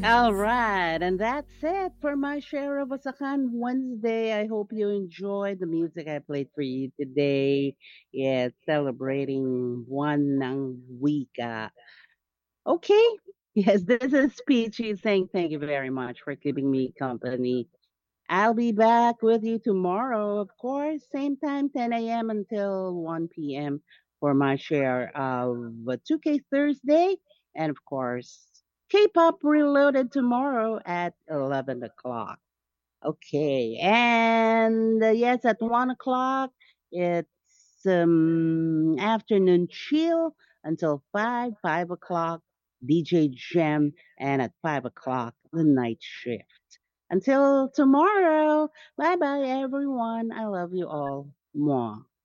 All right, and that's it for my share of Asakan Wednesday. I hope you enjoyed the music I played for you today. Yeah, celebrating one ng wika. Okay. Yes, this is Peachy saying thank you very much for keeping me company. I'll be back with you tomorrow, of course, same time, 10 a.m. until 1 p.m. for my share of 2K Thursday. And of course, K-pop Reloaded tomorrow at 11 o'clock. Okay. And yes, at 1 o'clock, it's afternoon chill until 5 o'clock, DJ Gem, and at 5 o'clock, the night shift. Until tomorrow, bye bye, everyone. I love you all. Mwah.